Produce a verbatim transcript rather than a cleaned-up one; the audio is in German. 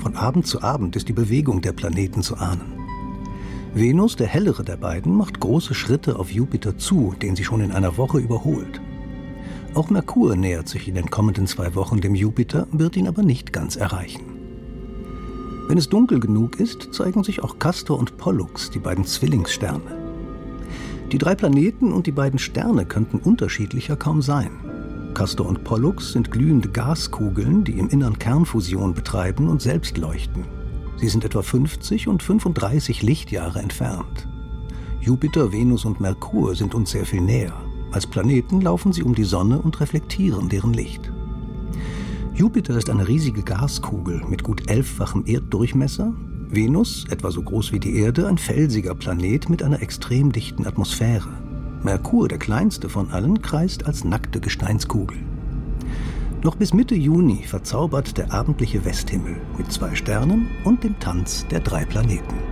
Von Abend zu Abend ist die Bewegung der Planeten zu ahnen. Venus, der hellere der beiden, macht große Schritte auf Jupiter zu, den sie schon in einer Woche überholt. Auch Merkur nähert sich in den kommenden zwei Wochen dem Jupiter, wird ihn aber nicht ganz erreichen. Wenn es dunkel genug ist, zeigen sich auch Castor und Pollux, die beiden Zwillingssterne. Die drei Planeten und die beiden Sterne könnten unterschiedlicher kaum sein. Castor und Pollux sind glühende Gaskugeln, die im Innern Kernfusion betreiben und selbst leuchten. Sie sind etwa fünfzig und fünfunddreißig Lichtjahre entfernt. Jupiter, Venus und Merkur sind uns sehr viel näher. Als Planeten laufen sie um die Sonne und reflektieren deren Licht. Jupiter ist eine riesige Gaskugel mit gut elffachem Erddurchmesser. Venus, etwa so groß wie die Erde, ein felsiger Planet mit einer extrem dichten Atmosphäre. Merkur, der kleinste von allen, kreist als nackte Gesteinskugel. Noch bis Mitte Juni verzaubert der abendliche Westhimmel mit zwei Sternen und dem Tanz der drei Planeten.